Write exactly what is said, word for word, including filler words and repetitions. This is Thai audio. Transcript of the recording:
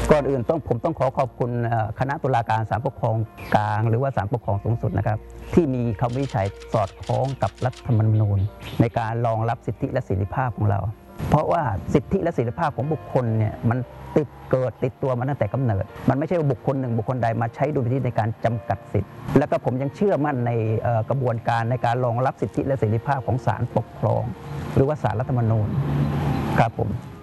ก่อนอื่นต้องผมต้องขอขอบคุณคณะตุลาการศาลปกครองกลางหรือว่าศาลปกครองสูงสุดนะครับที่มีคำวินิจฉัยสอดคล้องกับรัฐธรรมนูญในการรองรับสิทธิและเสรีภาพของเรา เพราะว่าสิทธิและเสรีภาพของบุคคลเนี่ยมันติดเกิดติดตัวมาตั้งแต่กำเนิดมันไม่ใช่บุคคลหนึ่งบุคคลใดมาใช้ดุลพินิจในการจำกัดสิทธิแล้วก็ผมยังเชื่อมั่นในกระบวนการในการรองรับสิทธิและเสรีภาพของศาลปกครองหรือว่าศาลรัฐธรรมนูญครับผม